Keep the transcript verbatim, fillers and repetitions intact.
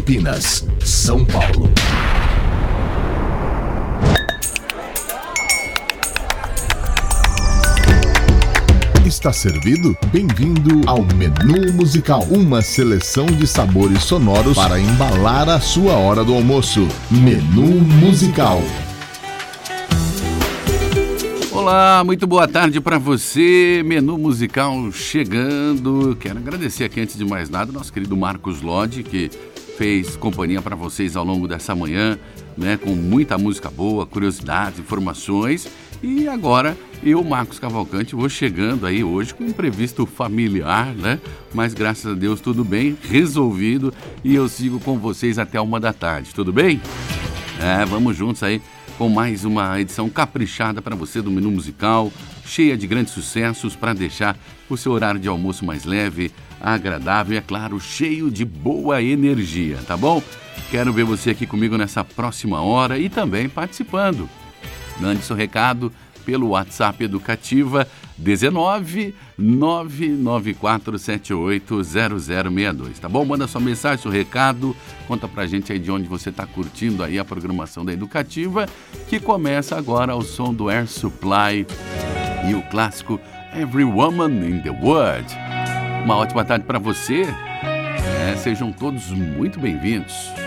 Campinas, São Paulo. Está servido? Bem-vindo ao Menu Musical, uma seleção de sabores sonoros para embalar a sua hora do almoço. Menu Musical. Olá, muito boa tarde para você. Menu Musical chegando. Quero agradecer aqui, antes de mais nada, nosso querido Marcos Lodi, que fez companhia para vocês ao longo dessa manhã, né, com muita música boa, curiosidades, informações. E agora eu, Marcos Cavalcante, vou chegando aí hoje com um imprevisto familiar, né? Mas graças a Deus tudo bem, resolvido, e eu sigo com vocês até uma da tarde, tudo bem? É, vamos juntos aí com mais uma edição caprichada para você do Menu Musical, cheia de grandes sucessos para deixar o seu horário de almoço mais leve, agradável e, é claro, cheio de boa energia, tá bom? Quero ver você aqui comigo nessa próxima hora e também participando. Mande seu recado pelo WhatsApp Educativa dezenove, nove nove quatro sete oito, zero zero seis dois, tá bom? Manda sua mensagem, seu recado, conta pra gente aí de onde você tá curtindo aí a programação da Educativa, que começa agora ao som do Air Supply e o clássico Every Woman in the World. Uma ótima tarde para você, é, sejam todos muito bem-vindos.